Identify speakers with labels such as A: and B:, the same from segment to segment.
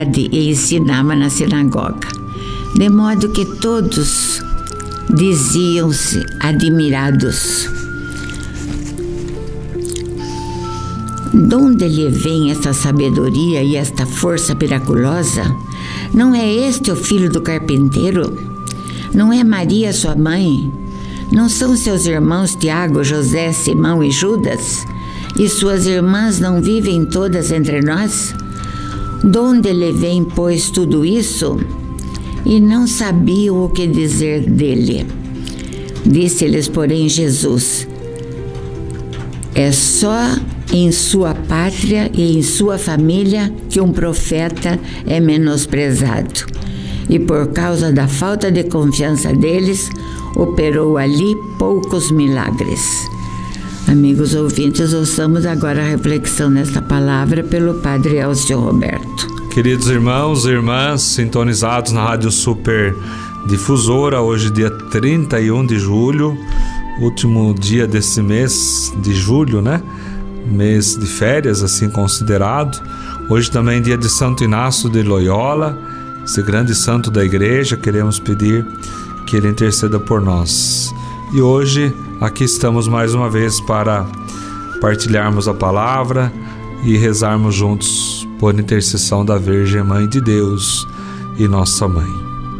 A: e ensinava na sinagoga, de modo que todos diziam-se admirados: de onde lhe vem esta sabedoria e esta força miraculosa? Não é este o filho do carpinteiro? Não é Maria sua mãe? Não são seus irmãos Tiago, José, Simão e Judas? E suas irmãs não vivem todas entre nós? De onde lhe vem, pois, tudo isso? E não sabiam o que dizer dele. Disse-lhes, porém, Jesus: é só em sua pátria e em sua família que um profeta é menosprezado. E por causa da falta de confiança deles, operou ali poucos milagres. Amigos ouvintes, ouçamos agora a reflexão nesta palavra pelo Padre Elcio Roberto.
B: Queridos irmãos e irmãs, sintonizados na Rádio Super Difusora, hoje dia 31 de julho, último dia desse mês de julho, né? Mês de férias, assim considerado. Hoje também dia de Santo Inácio de Loyola, esse grande santo da igreja. Queremos pedir que ele interceda por nós. E hoje aqui estamos mais uma vez para partilharmos a palavra e rezarmos juntos por intercessão da Virgem Mãe de Deus e nossa Mãe.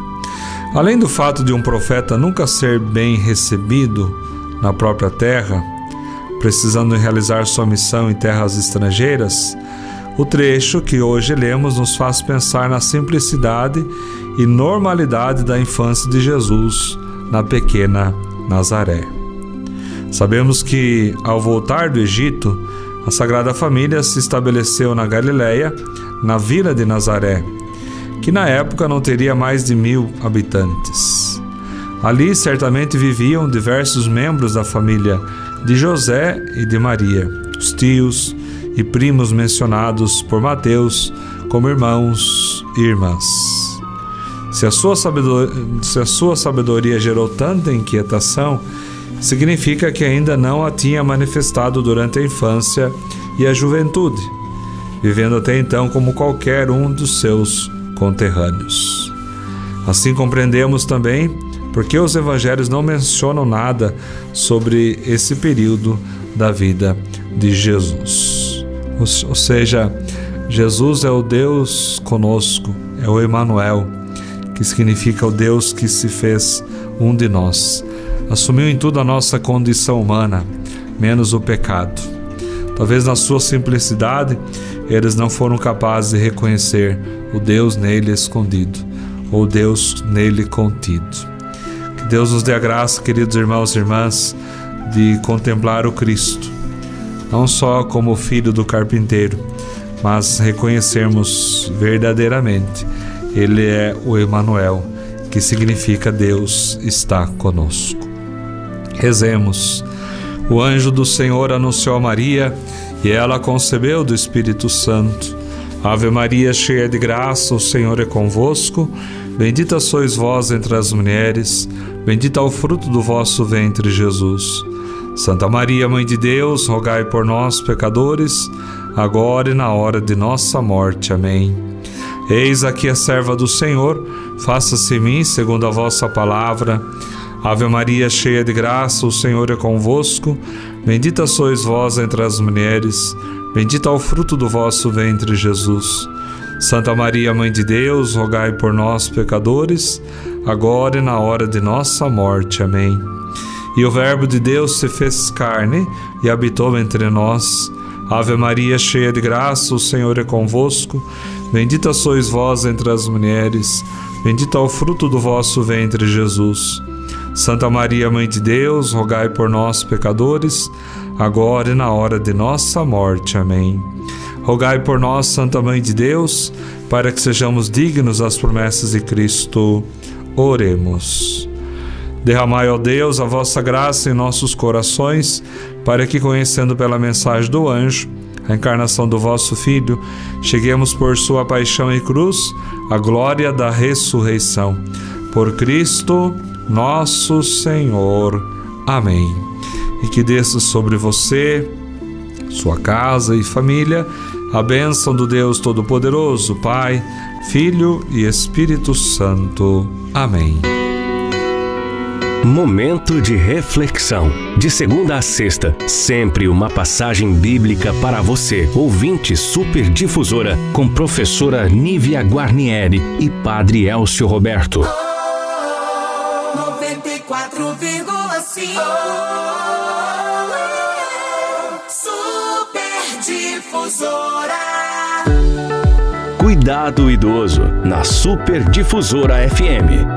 B: Além do fato de um profeta nunca ser bem recebido na própria terra, precisando realizar sua missão em terras estrangeiras, o trecho que hoje lemos nos faz pensar na simplicidade e normalidade da infância de Jesus na pequena Nazaré. Sabemos que, ao voltar do Egito, a Sagrada Família se estabeleceu na Galileia, na vila de Nazaré, que na época não teria mais de 1000 habitantes. Ali certamente viviam diversos membros da família de José e de Maria, os tios e primos mencionados por Mateus como irmãos e irmãs. Se a sua sabedoria gerou tanta inquietação, significa que ainda não a tinha manifestado durante a infância e a juventude, vivendo até então como qualquer um dos seus conterrâneos. Assim compreendemos também porque os evangelhos não mencionam nada sobre esse período da vida de Jesus. Ou seja, Jesus é o Deus conosco, é o Emanuel, que significa o Deus que se fez um de nós. Assumiu em tudo a nossa condição humana, menos o pecado. Talvez na sua simplicidade, eles não foram capazes de reconhecer o Deus nele escondido, ou Deus nele contido. Que Deus nos dê a graça, queridos irmãos e irmãs, de contemplar o Cristo, não só como filho do carpinteiro, mas reconhecermos verdadeiramente Ele é o Emanuel, que significa Deus está conosco. Rezemos. O anjo do Senhor anunciou a Maria, e ela concebeu do Espírito Santo. Ave Maria, cheia de graça, o Senhor é convosco. Bendita sois vós entre as mulheres, bendito é o fruto do vosso ventre, Jesus. Santa Maria, Mãe de Deus, rogai por nós, pecadores, agora e na hora de nossa morte. Amém. Eis aqui a serva do Senhor, faça-se em mim segundo a vossa palavra. Ave Maria, cheia de graça, o Senhor é convosco. Bendita sois vós entre as mulheres, bendito é o fruto do vosso ventre, Jesus. Santa Maria, Mãe de Deus, rogai por nós, pecadores, agora e na hora de nossa morte. Amém. E o Verbo de Deus se fez carne e habitou entre nós. Ave Maria, cheia de graça, o Senhor é convosco. Bendita sois vós entre as mulheres, bendito é o fruto do vosso ventre, Jesus. Santa Maria, Mãe de Deus, rogai por nós, pecadores, agora e na hora de nossa morte. Amém. Rogai por nós, Santa Mãe de Deus, para que sejamos dignos das promessas de Cristo. Oremos. Derramai, ó Deus, a vossa graça em nossos corações, para que, conhecendo pela mensagem do anjo a encarnação do vosso Filho, cheguemos por sua paixão e cruz à glória da ressurreição. Por Cristo nosso Senhor. Amém. E que desça sobre você, sua casa e família, a bênção do Deus Todo-Poderoso, Pai, Filho e Espírito Santo. Amém.
C: Momento de reflexão. De segunda a sexta, sempre uma passagem bíblica para você, ouvinte Super Difusora, com professora Nívia Guarnieri e Padre Elcio Roberto.
D: 94,5 Super Difusora.
C: Cuidado Idoso, na Super Difusora FM.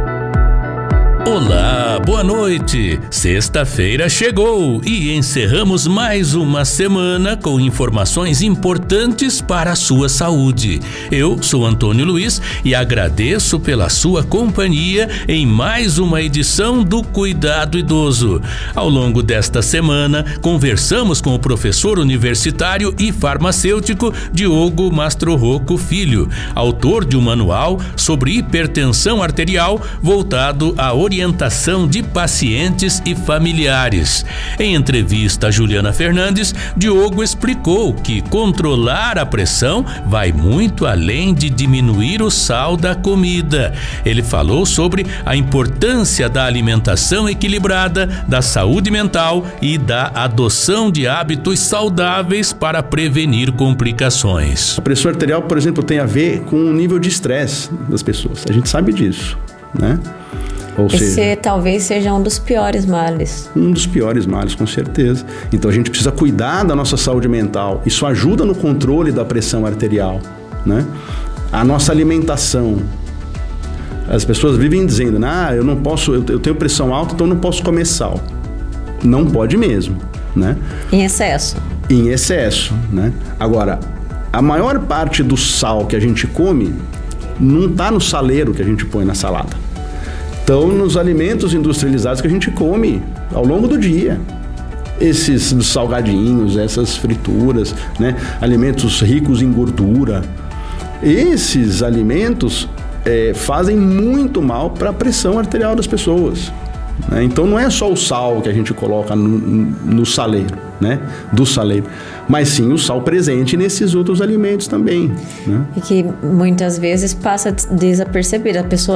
E: Olá, boa noite! Sexta-feira chegou e encerramos mais uma semana com informações importantes para a sua saúde. Eu sou Antônio Luiz e agradeço pela sua companhia em mais uma edição do Cuidado Idoso. Ao longo desta semana, conversamos com o professor universitário e farmacêutico Diogo Mastrorrocco Filho, autor de um manual sobre hipertensão arterial voltado à orientação de pacientes e familiares. Em entrevista a Juliana Fernandes, Diogo explicou que controlar a pressão vai muito além de diminuir o sal da comida. Ele falou sobre a importância da alimentação equilibrada, da saúde mental e da adoção de hábitos saudáveis para prevenir complicações.
F: A pressão arterial, por exemplo, tem a ver com o nível de estresse das pessoas. A gente sabe disso, né?
G: Esse talvez seja um dos piores males.
F: Um dos piores males, com certeza. Então a gente precisa cuidar da nossa saúde mental. Isso ajuda no controle da pressão arterial, né? A nossa alimentação. As pessoas vivem dizendo, eu não posso, eu tenho pressão alta, então eu não posso comer sal. Não pode mesmo, né?
G: Em excesso.
F: Em excesso, né? Agora, a maior parte do sal que a gente come não está no saleiro que a gente põe na salada. Estão nos alimentos industrializados que a gente come ao longo do dia. Esses salgadinhos, essas frituras, né? Alimentos ricos em gordura. Esses alimentos fazem muito mal para a pressão arterial das pessoas, né? Então não é só o sal que a gente coloca no saleiro, né? Do saleiro, mas sim o sal presente nesses outros alimentos também, né?
G: E que muitas vezes passa desapercebido. A pessoa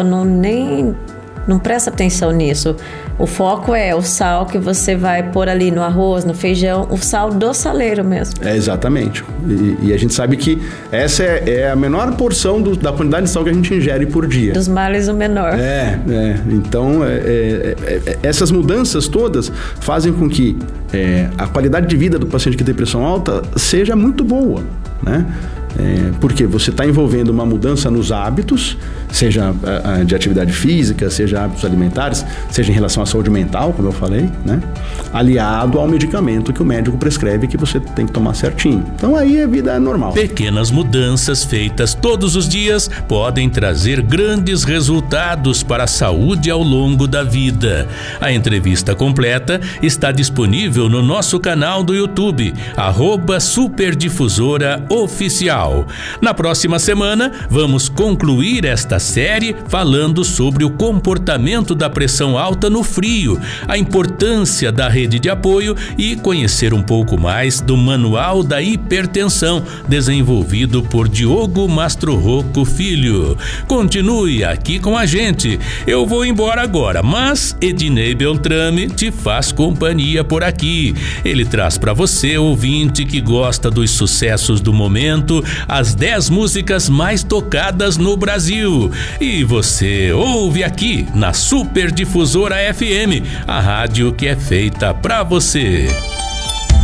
G: não presta atenção nisso. O foco é o sal que você vai pôr ali no arroz, no feijão, o sal do saleiro mesmo.
F: Exatamente. E a gente sabe que essa é a menor porção da quantidade de sal que a gente ingere por dia.
G: Dos males o menor.
F: Então, essas mudanças todas fazem com que a qualidade de vida do paciente que tem pressão alta seja muito boa, né? Porque você está envolvendo uma mudança nos hábitos, seja de atividade física, seja hábitos alimentares, seja em relação à saúde mental, como eu falei, né? Aliado ao medicamento que o médico prescreve que você tem que tomar certinho. Então aí a vida é normal.
E: Pequenas mudanças feitas todos os dias podem trazer grandes resultados para a saúde ao longo da vida. A entrevista completa está disponível no nosso canal do YouTube, @SuperDifusora Oficial. Na próxima semana, vamos concluir esta série falando sobre o comportamento da pressão alta no frio, a importância da rede de apoio e conhecer um pouco mais do Manual da Hipertensão, desenvolvido por Diogo Mastrorrocco Filho. Continue aqui com a gente. Eu vou embora agora, mas Ednei Beltrame te faz companhia por aqui. Ele traz para você, ouvinte que gosta dos sucessos do momento, as 10 músicas mais tocadas no Brasil. E você ouve aqui na Super Difusora FM, a rádio que é feita pra você.